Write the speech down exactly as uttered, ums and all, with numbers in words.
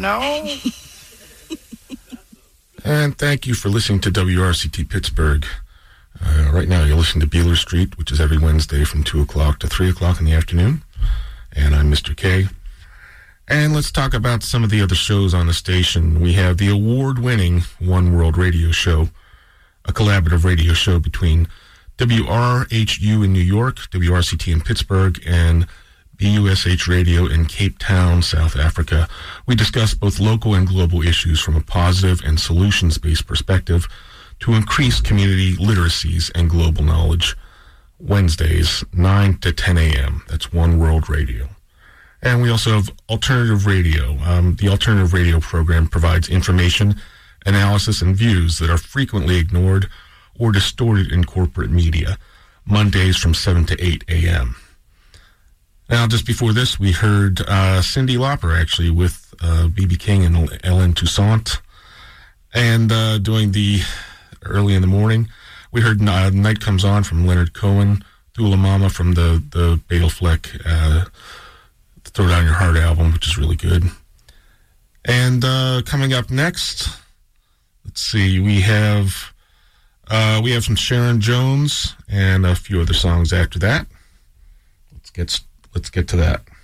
know? And thank you for listening to W R C T Pittsburgh. Uh, right now you're listening to Beeler Street, which is every Wednesday from two o'clock to three o'clock in the afternoon. And I'm Mister K. And let's talk about some of the other shows on the station. We have the award-winning One World Radio Show, a collaborative radio show between W R H U in New York, W R C T in Pittsburgh, and B U S H Radio in Cape Town, South Africa. We discuss both local and global issues from a positive and solutions-based perspective to increase community literacies and global knowledge. Wednesdays, nine to ten a.m. That's One World Radio. And we also have Alternative Radio. Um, the Alternative Radio program provides information, analysis, and views that are frequently ignored or distorted in corporate media. Mondays from seven to eight a.m. Now, just before this, we heard uh, Cyndi Lauper, actually, with uh, B B King and Ellen Toussaint. And uh, doing the early in the morning, we heard uh, Night Comes On from Leonard Cohen, Dula Mama from the, the Badal Fleck uh, Throw Down Your Heart album, which is really good. And uh, coming up next, let's see, we have uh, we have some Sharon Jones and a few other songs after that. Let's get Let's get to that.